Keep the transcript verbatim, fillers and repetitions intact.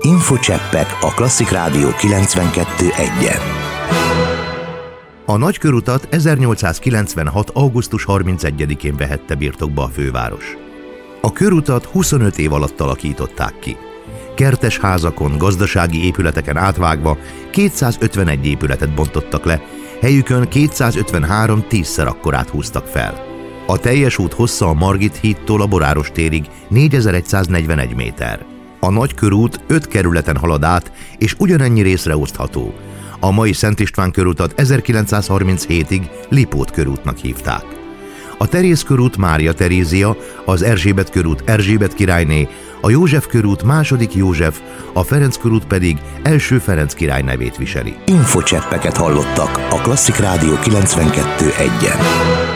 Infocseppek a Klasszik Rádió kilencvenkettő egyen. A Nagykörutat ezernyolcszázkilencvenhat. augusztus harmincegyedikén vehette birtokba a főváros. A körutat huszonöt év alatt alakították ki. Kertes házakon, gazdasági épületeken átvágva kétszázötvenegy épületet bontottak le, helyükön kétszázötvenhárom tízszer akkorát húztak fel. A teljes út hossza a Margit hídtól a Boráros térig négyezer-száznegyvenegy méter. A Nagykörút öt kerületen halad át, és ugyanennyi részre osztható. A mai Szent István körutat ezerkilencszázharminchétig Lipót körútnak hívták. A Teréz körút Mária Terézia, az Erzsébet körút Erzsébet királyné, a József körút második József, a Ferenc körút pedig első Ferenc király nevét viseli. Infocseppeket hallottak a Klasszik Rádió kilencvenkettő egyen.